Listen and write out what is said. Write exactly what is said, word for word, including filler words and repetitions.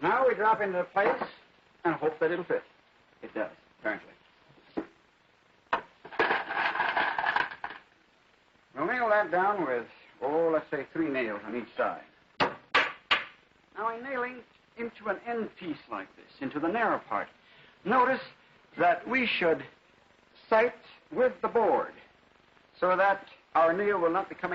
Now we drop into place and hope that it'll fit. It does, apparently. We'll nail that down with, oh, let's say three nails on each side. Now I'm nailing into an end piece like this, into the narrow part. Notice that we should sight with the board so that our nail will not be coming